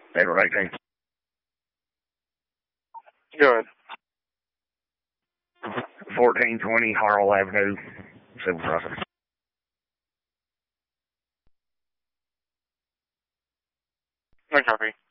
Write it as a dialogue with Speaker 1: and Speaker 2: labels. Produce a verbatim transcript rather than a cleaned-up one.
Speaker 1: April eighteenth.
Speaker 2: Go ahead.
Speaker 1: fourteen twenty Harrell Avenue, Civil Crossing.
Speaker 2: No copy.